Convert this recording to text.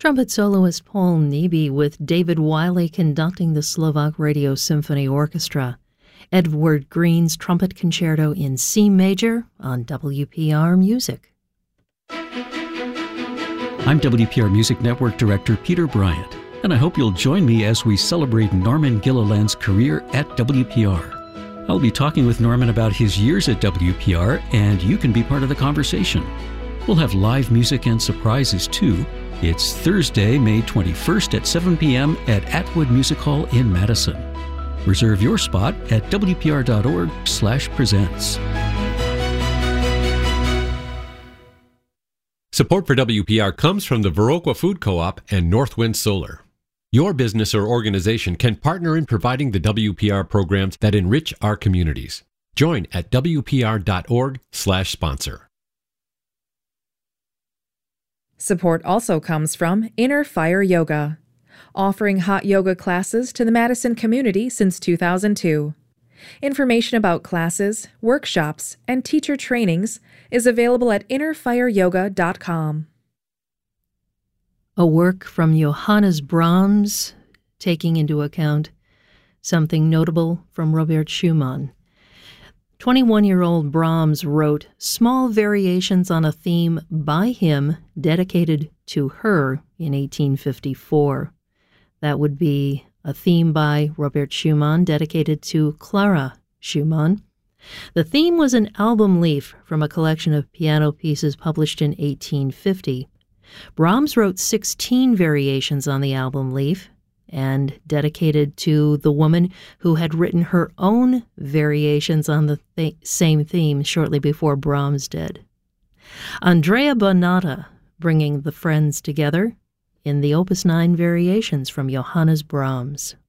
Trumpet soloist Paul Nebe with David Wiley conducting the Slovak Radio Symphony Orchestra. Edward Green's Trumpet Concerto in C major on WPR Music. I'm WPR Music Network Director Peter Bryant, and I hope you'll join me as we celebrate Norman Gilliland's career at WPR. I'll be talking with Norman about his years at WPR, and you can be part of the conversation. We'll have live music and surprises, too. It's Thursday, May 21st at 7 p.m. at Atwood Music Hall in Madison. Reserve your spot at wpr.org/presents. Support for WPR comes from the Viroqua Food Co-op and Northwind Solar. Your business or organization can partner in providing the WPR programs that enrich our communities. Join at wpr.org/sponsor. Support also comes from Inner Fire Yoga, offering hot yoga classes to the Madison community since 2002. Information about classes, workshops, and teacher trainings is available at innerfireyoga.com. A work from Johannes Brahms, taking into account something notable from Robert Schumann. 21-year-old Brahms wrote small variations on a theme by him dedicated to her in 1854. That would be a theme by Robert Schumann dedicated to Clara Schumann. The theme was an album leaf from a collection of piano pieces published in 1850. Brahms wrote 16 variations on the album leaf and dedicated to the woman who had written her own variations on the same theme shortly before Brahms did. Andrea Bonatta bringing the friends together in the Opus 9 variations from Johannes Brahms.